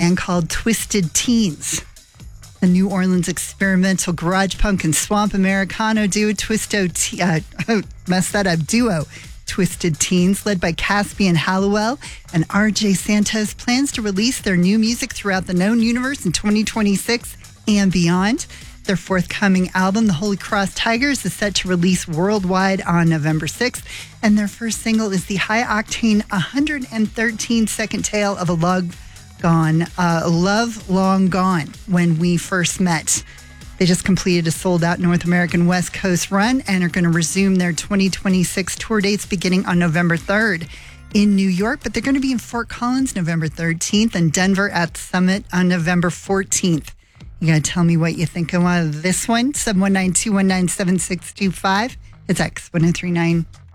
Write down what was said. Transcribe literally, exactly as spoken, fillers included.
band called Twisted Teens. The New Orleans experimental garage punk and swamp Americano duo Twisto, T- uh, oh, messed that up, duo Twisted Teens, led by Caspian Hallowell and R J Santos, plans to release their new music throughout the known universe in twenty twenty-six and beyond. Their forthcoming album, The Holy Cross Tigers, is set to release worldwide on November sixth, and their first single is the high-octane one hundred thirteen second tale of a love gone, uh, love long gone, when we first met. They just completed a sold-out North American West Coast run and are going to resume their twenty twenty-six tour dates beginning on November third in New York, but they're going to be in Fort Collins November thirteenth and Denver at Summit on November fourteenth. You got to tell me what you think of this one. seven one nine, two one nine, seven six two five. It's X one oh three nine.